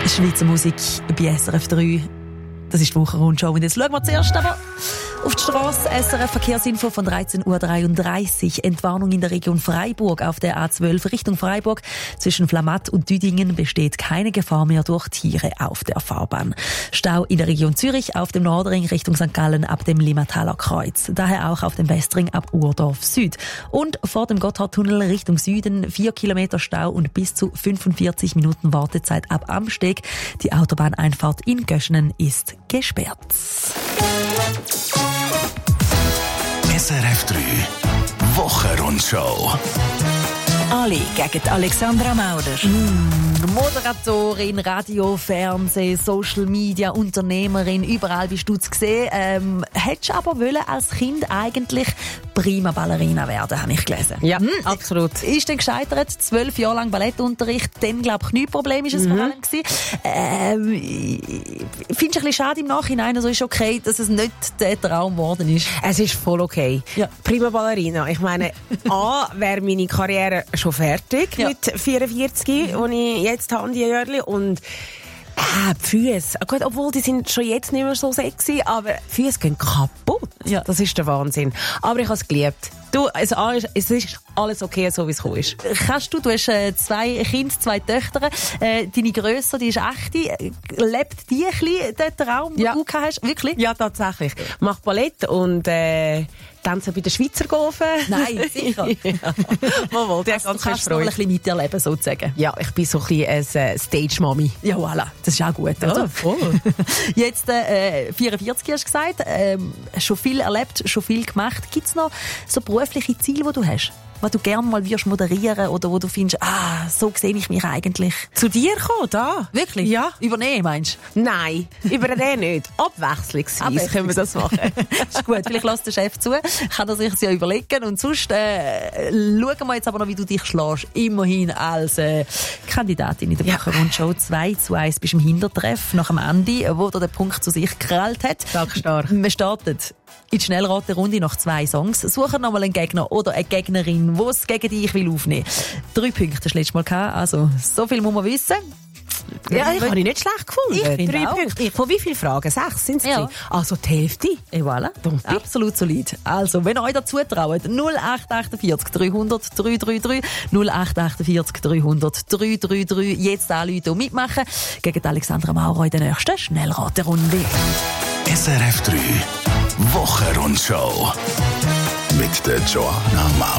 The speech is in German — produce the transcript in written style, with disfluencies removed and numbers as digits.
Schweizer Musik bei SRF 3. Das ist die Wochenrundschau. Und jetzt schauen wir zuerst aber auf die Strasse. SRF Verkehrsinfo von 13.33 Uhr. Entwarnung in der Region Freiburg auf der A12 Richtung Freiburg. Zwischen Flamatt und Düdingen besteht keine Gefahr mehr durch Tiere auf der Fahrbahn. Stau in der Region Zürich auf dem Nordring Richtung St. Gallen ab dem Limmataler Kreuz. Daher auch auf dem Westring ab Urdorf Süd. Und vor dem Gotthardtunnel Richtung Süden 4 Kilometer Stau und bis zu 45 Minuten Wartezeit ab Amsteg. Die Autobahneinfahrt in Göschenen ist gesperrt. SRF 3 Wochenrundschau. Alle gegen Alexandra Maurer. Moderatorin, Radio, Fernsehen, Social Media, Unternehmerin, überall bist du zu sehen. Hättest du aber wollen als Kind eigentlich prima Ballerina werden, habe ich gelesen. Ja, absolut. Ist dann gescheitert, 12 Jahre lang Ballettunterricht, dann glaube ich Knieproblem ist es vor allem gewesen. Findest du ein bisschen schade im Nachhinein, also ist okay, dass es nicht der Traum geworden ist? Es ist voll okay. Ja. Prima Ballerina. Ich meine, A, wäre meine Karriere schon fertig mit 44, wo ich jetzt habe, die Jahre. Und die Füße, gut, obwohl die sind schon jetzt nicht mehr so sexy, aber die Füße gehen kaputt. Ja. Das ist der Wahnsinn. Aber ich habe es geliebt. Du, es ist alles okay, so wie es gekommen ist. Du hast 2 Kinder, 2 Töchter. Deine Grösse, die ist echte. Lebt die ein bisschen den Traum, den du gehabt hast? Wirklich? Ja, tatsächlich. Ich mache Ballett und tanze bei den Schweizer Gofen. Nein, sicher. Jawohl, die Also, du kannst es noch ein bisschen miterleben, sozusagen. Ja, ich bin so ein bisschen eine Stage-Mami. Ja, voilà. Das ist auch gut, oder? Voll. Jetzt 44 hast du gesagt. Schon viel erlebt, schon viel gemacht. Gibt es noch so berufliche Ziele, die du hast? Was du gerne mal wirst moderieren oder wo du findest, so sehe ich mich eigentlich. Zu dir kommen, da? Wirklich? Ja. Übernehmen, meinst du? Nein, übernehmen nicht. Abwechslungsweise können wir das machen. Ist gut, vielleicht lässt der Chef zu, kann er sich ja überlegen. Und sonst schauen wir jetzt aber noch, wie du dich schlägst. Immerhin als Kandidatin in der Wochenrundschau 2:1 bist im Hintertreff nach dem Andi, wo der den Punkt zu sich gekrallt hat. Sag stark. Wir starten in die Schnellraterunde nach 2 Songs. Suchen nochmal einen Gegner oder eine Gegnerin, die es gegen dich aufnehmen will. 3 Punkte hast du letztes Mal gehabt, also so viel muss man wissen. Ja, ich habe ich nicht schlecht gefunden. Ich finde 3 auch. Punkte. Von wie vielen Fragen? 6 sind es? Ja. Also die Hälfte. Et voilà. Absolut solid. Also, wenn ihr euch dazu traut, 0848 300 333, 0848 300 333, jetzt anrufen und mitmachen gegen Alexandra Maurer in der nächsten Schnellraterunde. SRF 3 Wochenrundschau mit der Joanna Maurer.